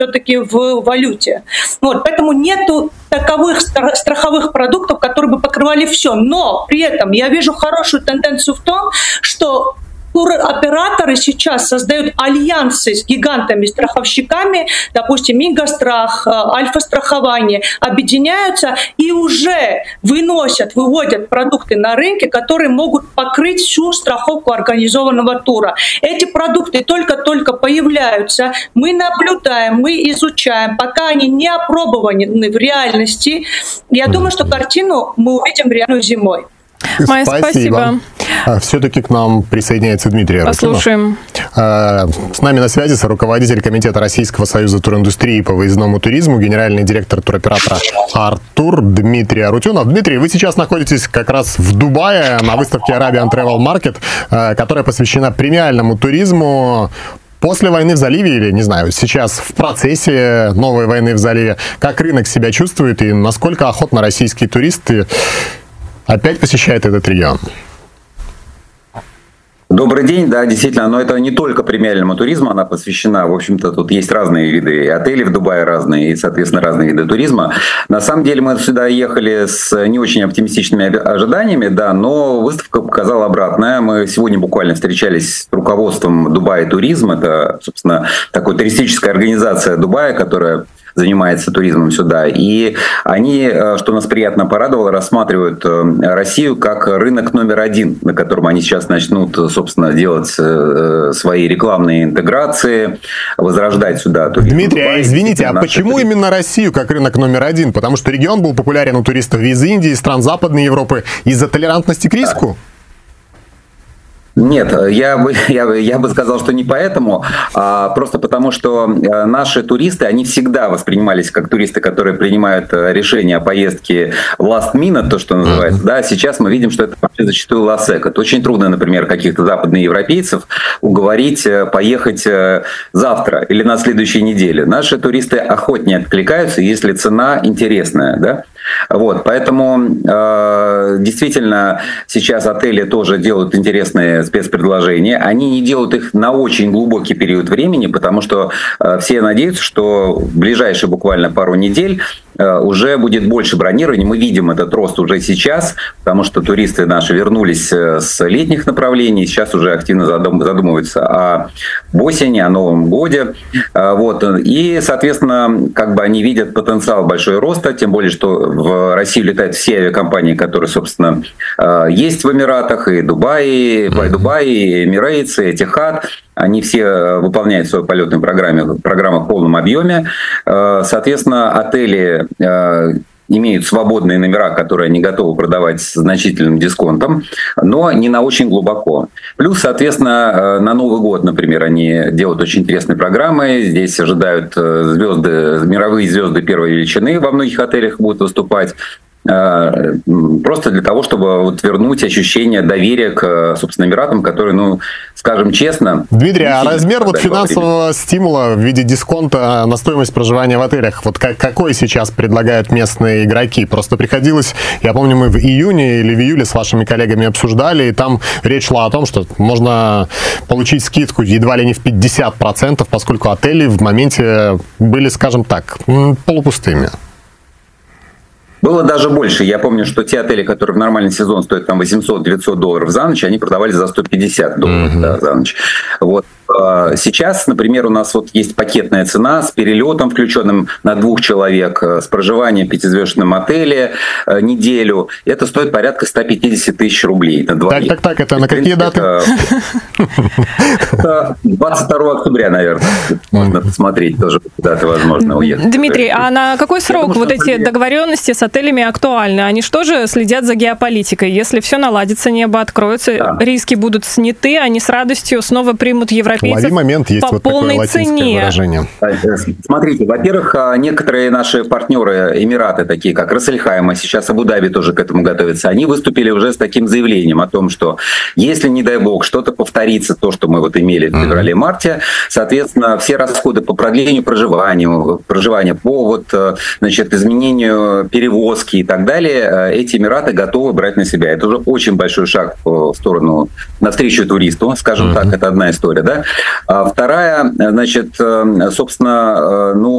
все-таки в валюте. Вот, поэтому нету таковых страховых продуктов, которые бы покрывали все. Но при этом я вижу хорошую тенденцию в том, что туроператоры сейчас создают альянсы с гигантами-страховщиками, допустим, Мигастрах, Альфа-страхование, объединяются и уже выводят продукты на рынке, которые могут покрыть всю страховку организованного тура. Эти продукты только-только появляются, мы наблюдаем, мы изучаем, пока они не опробованы в реальности. Я думаю, что картину мы увидим реальную зимой. Майя, спасибо. Все-таки к нам присоединяется Дмитрий Арутюнов. Послушаем. С нами на связи руководитель комитета Российского союза туриндустрии по выездному туризму, генеральный директор туроператора Артур Дмитрий Арутюнов. Дмитрий, вы сейчас находитесь как раз в Дубае на выставке Arabian Travel Market, которая посвящена премиальному туризму. После войны в заливе, или, не знаю, сейчас в процессе новой войны в заливе, как рынок себя чувствует и насколько охотно российские туристы опять посещают этот регион? Добрый день, да, действительно, но это не только премиальному туризму, она посвящена, в общем-то, тут есть разные виды отелей в Дубае, разные, и, соответственно, разные виды туризма. На самом деле мы сюда ехали с не очень оптимистичными ожиданиями, да, но выставка показала обратное. Мы сегодня буквально встречались с руководством Дубай Туризм, это, собственно, такая туристическая организация Дубая, которая занимается туризмом сюда. И они, что нас приятно порадовало, рассматривают Россию как рынок номер один, на котором они сейчас начнут, собственно, делать свои рекламные интеграции, возрождать сюда туризм. Дмитрий, извините, а почему именно Россию как рынок номер один? Потому что регион был популярен у туристов из Индии, из стран Западной Европы, из-за толерантности к риску? Нет, я бы сказал, что не поэтому, а просто потому, что наши туристы, они всегда воспринимались как туристы, которые принимают решения о поездке last minute, то, что называется. Да, сейчас мы видим, что это вообще зачастую лассек. Это очень трудно, например, каких-то западноевропейцев уговорить поехать завтра или на следующей неделе. Наши туристы охотнее откликаются, если цена интересная, да. Вот, поэтому действительно сейчас отели тоже делают интересные спецпредложения. Они не делают их на очень глубокий период времени, потому что все надеются, что в ближайшие буквально пару недель уже будет больше бронирований. Мы видим этот рост уже сейчас, потому что туристы наши вернулись с летних направлений, сейчас уже активно задумываются о осени, о Новом годе. Вот. И, соответственно, как бы они видят потенциал большой роста, тем более, что в Россию летают все авиакомпании, которые, собственно, есть в Эмиратах, и Дубай, и Emirates, и Etihad. Они все выполняют свою полетную программу в полном объеме. Соответственно, отели имеют свободные номера, которые они готовы продавать с значительным дисконтом, но не на очень глубоко. Плюс, соответственно, на Новый год, например, они делают очень интересные программы. Здесь ожидают мировые звезды первой величины во многих отелях будут выступать. Просто для того, чтобы вот вернуть ощущение доверия к, собственно, Эмиратам, которые, ну, скажем честно... Дмитрий, а размер вот финансового стимула в виде дисконта на стоимость проживания в отелях, вот какой сейчас предлагают местные игроки? Просто приходилось, я помню, мы в июне или в июле с вашими коллегами обсуждали, и там речь шла о том, что можно получить скидку едва ли не в 50%, поскольку отели в моменте были, скажем так, полупустыми. Было даже больше. Я помню, что те отели, которые в нормальный сезон стоят там $800-900 за ночь, они продавались за $150 да, за ночь. Вот. Сейчас, например, у нас вот есть пакетная цена с перелетом, включенным на 2 человек, с проживанием в 5-звездочном отеле неделю. Это стоит порядка 150 тысяч рублей на двоих. Так, это на какие даты? Это 22 октября, наверное. Можно посмотреть, тоже даты возможно уехать. Дмитрий, а на какой срок вот эти договоренности с отелями актуальны? Они что же следят за геополитикой? Если все наладится, небо откроется, риски будут сняты, они с радостью снова примут европейцев момент, есть по вот полной такое цене. Выражение. Смотрите, во-первых, некоторые наши партнеры, Эмираты, такие как Рассельхайм, сейчас Абу-Даби тоже к этому готовятся, они выступили уже с таким заявлением о том, что если, не дай бог, что-то повторится, то, что мы вот имели в феврале-марте, соответственно, все расходы по продлению проживания, по вот, значит, изменению перевозки и так далее, эти Эмираты готовы брать на себя. Это уже очень большой шаг в сторону, навстречу туристу, скажем так, это одна история, да. Вторая, значит, собственно, ну,